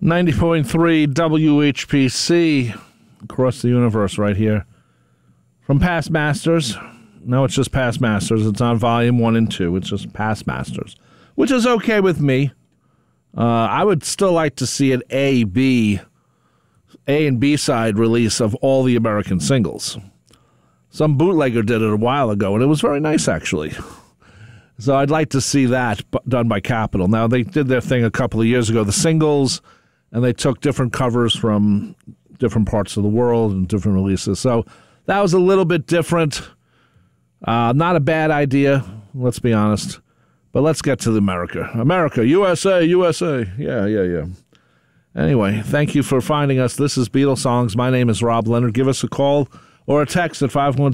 90.3 WHPC across the universe right here. From Past Masters. No, it's just Past Masters. It's on volume 1 and 2. It's just Past Masters, which is okay with me. I would still like to see an A and B side release of all the American singles. Some bootlegger did it a while ago, and it was very nice, actually. So I'd like to see that done by Capitol. Now, they did their thing a couple of years ago, the singles, and they took different covers from different parts of the world and different releases. So that was a little bit different. Not a bad idea, let's be honest. But let's get to the America. America, USA, USA. Yeah. Anyway, thank you for finding us. This is Beatles Songs. My name is Rob Leonard. Give us a call or a text at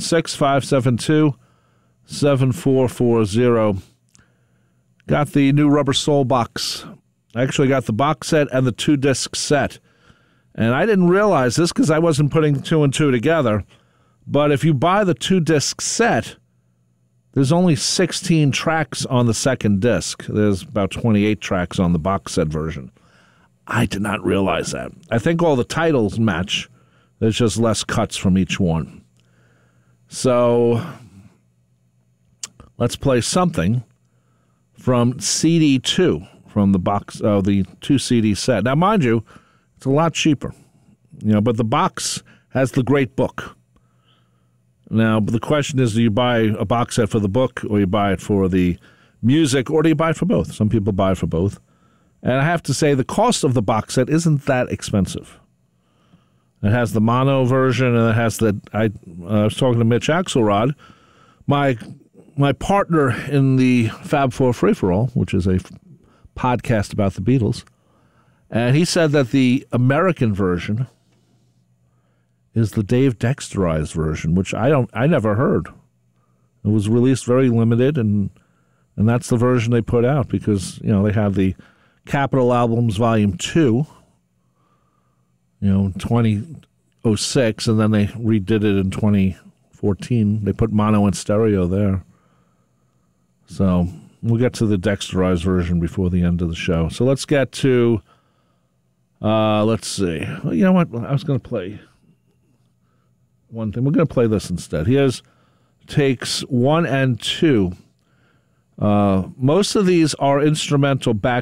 516-572-7440. Got the new Rubber Soul box. I actually got the box set and the 2-disc set. And I didn't realize this because I wasn't putting 2 and 2 together. But if you buy the 2-disc set, there's only 16 tracks on the second disc. There's about 28 tracks on the box set version. I did not realize that. I think all the titles match. There's just less cuts from each one. So let's play something from CD 2, from the box, the 2 CD set. Now, mind you, it's a lot cheaper, but the box has the great book. Now, the question is, do you buy a box set for the book, or you buy it for the music, or do you buy it for both? Some people buy it for both. And I have to say, the cost of the box set isn't that expensive. It has the mono version, and it has I was talking to Mitch Axelrod, my partner in the Fab Four Free-for-All, which is a podcast about the Beatles, and he said that the American version is the Dave Dexterized version, which I never heard. It was released very limited, and that's the version they put out because, they have the Capitol Albums Volume 2, 2006, and then they redid it in 2014. They put mono and stereo there. So we'll get to the Dexterized version before the end of the show. So let's get to, let's see. Well, you know what? I was going to play one thing. We're going to play this instead. Here's takes 1 and 2. Most of these are instrumental back